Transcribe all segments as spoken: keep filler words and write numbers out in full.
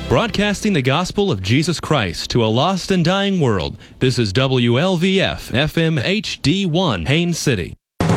Broadcasting the gospel of Jesus Christ to a lost and dying world, this is W L V F F M H D one, Haines City.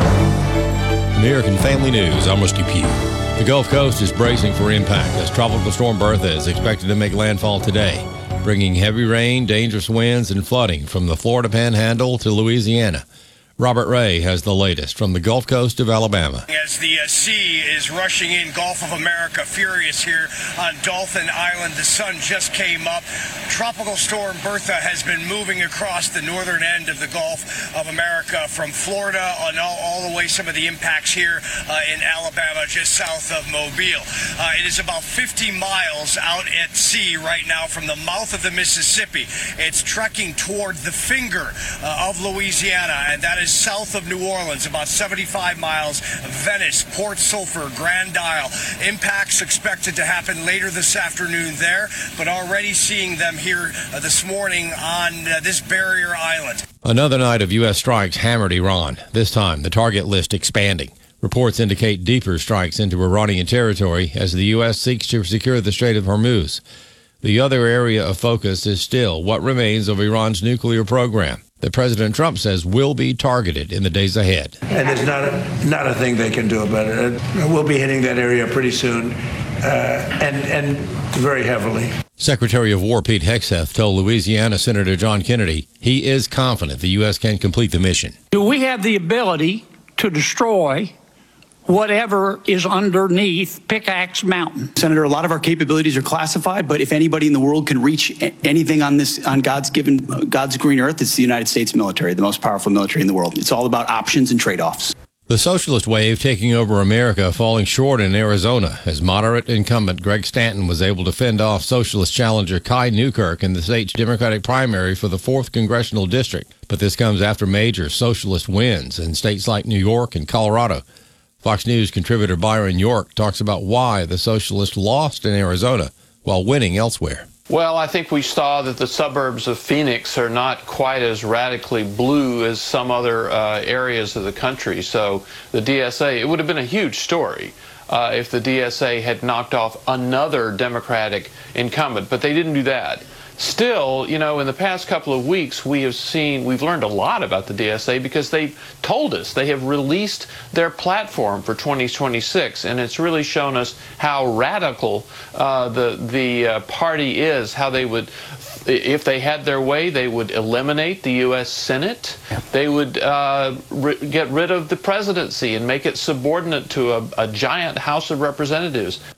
American Family News, I'm Rusty Pugh. The Gulf Coast is bracing for impact as Tropical Storm Bertha is expected to make landfall today, bringing heavy rain, dangerous winds, and flooding from the Florida Panhandle to Louisiana. Robert Ray has the latest from the Gulf Coast of Alabama. As the uh, sea is rushing in, Gulf of America furious here on Dolphin Island. The sun just came up. Tropical Storm Bertha has been moving across the northern end of the Gulf of America from Florida on all, all the way some of the impacts here uh, in Alabama just south of Mobile. Uh, it is about fifty miles out at sea right now from the mouth of the Mississippi. It's trekking toward the finger uh, of Louisiana, and that is south of New Orleans, about seventy-five miles. Venice, Port Sulphur, Grand Isle. Impacts expected to happen later this afternoon there, but already seeing them here uh, this morning on uh, this barrier island. Another night of U S strikes hammered Iran, this time the target list expanding. Reports indicate deeper strikes into Iranian territory as the U S seeks to secure the Strait of Hormuz. The other area of focus is still what remains of Iran's nuclear program that President Trump says will be targeted in the days ahead. And there's not a, not a thing they can do about it. We'll be hitting that area pretty soon, uh, and, and very heavily. Secretary of War Pete Hegseth told Louisiana Senator John Kennedy he is confident the U S can complete the mission. Do we have the ability to destroy whatever is underneath Pickaxe Mountain? Senator, a lot of our capabilities are classified, but if anybody in the world can reach anything on this, on God's given, God's green earth, it's the United States military, the most powerful military in the world. It's all about options and trade-offs. The socialist wave taking over America falling short in Arizona as moderate incumbent Greg Stanton was able to fend off socialist challenger Kai Newkirk in the state's Democratic primary for the fourth Congressional District. But this comes after major socialist wins in states like New York and Colorado. Fox News contributor Byron York talks about why the socialists lost in Arizona while winning elsewhere. Well, I think we saw that the suburbs of Phoenix are not quite as radically blue as some other uh, areas of the country. So the D S A, it would have been a huge story uh, if the D S A had knocked off another Democratic incumbent, but they didn't do that. Still, you know, in the past couple of weeks, we have seen, we've learned a lot about the D S A because they've told us, they have released their platform for twenty twenty-six, and it's really shown us how radical uh, the, the uh, party is, how they would, if they had their way, they would eliminate the U S Senate. They would uh, ri- get rid of the presidency and make it subordinate to a, a giant House of Representatives.